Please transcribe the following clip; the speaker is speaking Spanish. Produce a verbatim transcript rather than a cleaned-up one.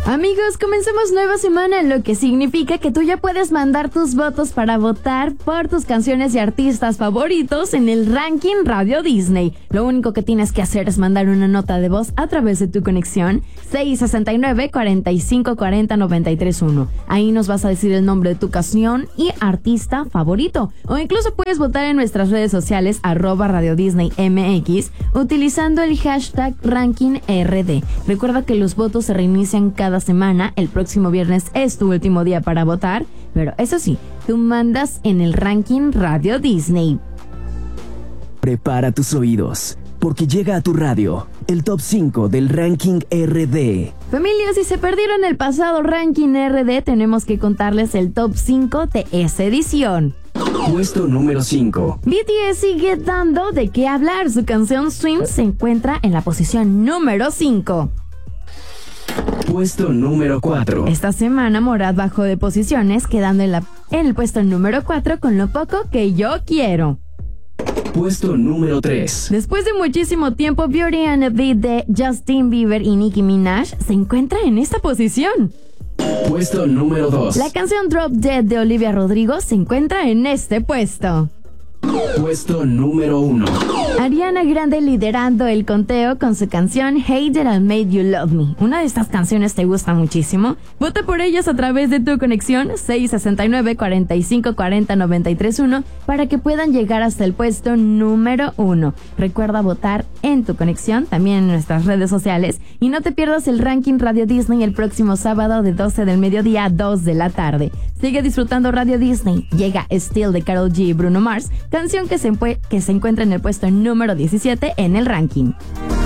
Amigos, comencemos nueva semana, lo que significa que tú ya puedes mandar tus votos para votar por tus canciones y artistas favoritos en el ranking Radio Disney. Lo único que tienes que hacer es mandar una nota de voz a través de tu conexión seis sesenta y nueve, cuarenta y cinco, cuarenta, noventa y tres uno. Ahí nos vas a decir el nombre de tu canción y artista favorito. O incluso puedes votar en nuestras redes sociales arroba Radio Disney M X utilizando el hashtag ranking R D. Recuerda que los votos se reinician cada semana. El próximo viernes es tu último día para votar, pero eso sí, tú mandas en el ranking Radio Disney. Prepara tus oídos, porque llega a tu radio el top cinco del ranking R D. Familia, si se perdieron el pasado ranking R D, tenemos que contarles el top cinco de esa edición. Puesto número cinco. B T S sigue dando de qué hablar. Su canción Swim se encuentra en la posición número cinco. Puesto número cuatro. Esta semana Morat bajó de posiciones, quedando en, la, en el puesto número cuatro con Lo Poco Que Yo Quiero. Puesto número tres. Después de muchísimo tiempo, Beauty and the Beat de Justin Bieber y Nicki Minaj se encuentra en esta posición. Puesto número dos. La canción Drop Dead de Olivia Rodrigo se encuentra en este puesto. Puesto número uno. Ariana Grande liderando el conteo con su canción Hey That I Made You Love Me. ¿Una de estas canciones te gusta muchísimo? Vota por ellas a través de tu conexión seis sesenta y nueve, cuarenta y cinco, cuarenta, noventa y tres uno para que puedan llegar hasta el puesto número uno. Recuerda votar en tu conexión, también en nuestras redes sociales, y no te pierdas el ranking Radio Disney el próximo sábado de doce del mediodía a dos de la tarde. Sigue disfrutando Radio Disney. Llega Still de Karol G y Bruno Mars, canción que se, que se encuentra en el puesto número diecisiete en el ranking.